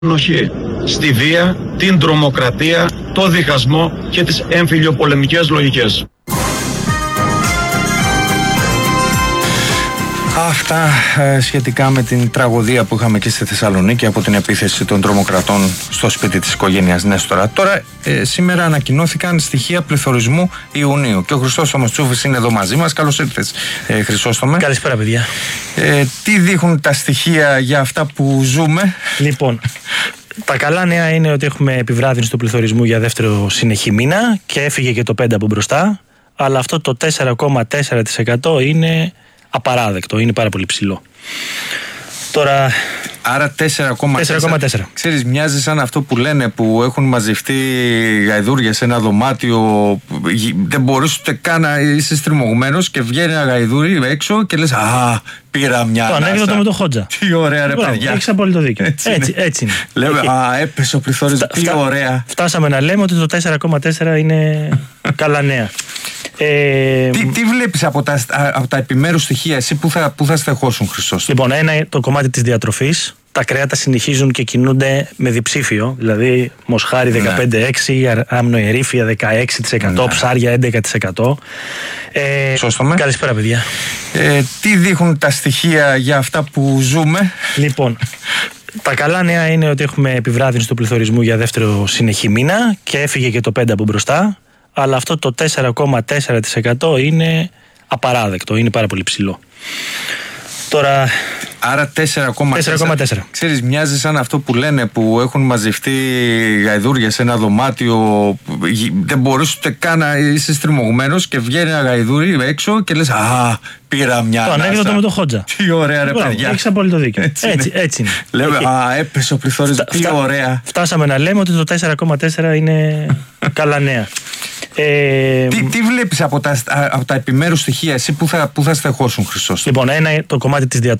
Ενοχή στη βία, την τρομοκρατία, το διχασμό και τις εμφυλιοπολεμικές λογικές. Αυτά σχετικά με την τραγωδία που είχαμε και στη Θεσσαλονίκη από την επίθεση των τρομοκρατών στο σπίτι της οικογένειας Νέστορα. Τώρα, σήμερα ανακοινώθηκαν στοιχεία πληθωρισμού Ιουνίου και ο Χρυσόστομος Τσούφης είναι εδώ μαζί μας. Καλώς ήρθες, Χρυσόστομε. Καλησπέρα, παιδιά. Τι δείχνουν τα στοιχεία για αυτά που ζούμε? Λοιπόν, τα καλά νέα είναι ότι έχουμε επιβράδυνση του πληθωρισμού για δεύτερο συνεχή μήνα και έφυγε και το 5 από μπροστά, αλλά αυτό το 4,4% είναι απαράδεκτο, είναι πάρα πολύ ψηλό. Τώρα... Άρα 4,4. Ξέρεις, μοιάζει σαν αυτό που λένε που έχουν μαζευτεί γαϊδούρια σε ένα δωμάτιο. Δεν μπορείς ούτε καν να είσαι στριμωγμένος και βγαίνει ένα γαϊδούρι έξω και λες «Α, πήρα μια ανάσα». Το ανέκδοτο με το Χότζα. Τι ωραία, ρε παιδιά. Έχεις απόλυτο δίκιο. Έτσι είναι. Λέμε «Α, έπεσε ο πληθωρισμός». Τι ωραία. Φτάσαμε να λέμε ότι το 4,4 είναι καλά νέα. Τι βλέπεις από τα επιμέρους στοιχεία, εσύ που θα στεχώσουν, Χρυσός? Λοιπόν, ένα είναι το κομμάτι της διατροφής. Τα κρέατα συνεχίζουν και κινούνται με διψήφιο. Δηλαδή, μοσχάρι 15,6%, αμνοερήφια 16%, ψάρια 11%. Σώστομε. Καλησπέρα, παιδιά. Τι δείχνουν τα στοιχεία για αυτά που ζούμε? Λοιπόν, τα καλά νέα είναι ότι έχουμε επιβράδυνση του πληθωρισμού για δεύτερο συνεχή μήνα και έφυγε και το 5 από μπροστά, αλλά αυτό το 4,4% είναι απαράδεκτο, είναι πάρα πολύ ψηλό. Τώρα... Άρα 4,4. Ξέρεις, μοιάζει σαν αυτό που λένε που έχουν μαζευτεί γαϊδούρια σε ένα δωμάτιο. Δεν μπορείς ούτε καν να είσαι στριμωγμένος και βγαίνει ένα γαϊδούρι έξω και λες «Α, πήρα μια ανάσα». Το ανέκδοτο με το Χότζα. Τι ωραία, ρε παιδιά. Έχεις απόλυτο δίκιο. Έτσι είναι. Λέμε «Α, έπεσε ο πληθωρισμός». Τι ωραία. Φτάσαμε να λέμε ότι το 4,4 είναι καλά νέα. Τι βλέπεις από τα επιμέρους στοιχεία, εσύ που θα στεχώσουν, Χρυσός? Λοιπόν, ένα είναι το κομμάτι της διατροφής.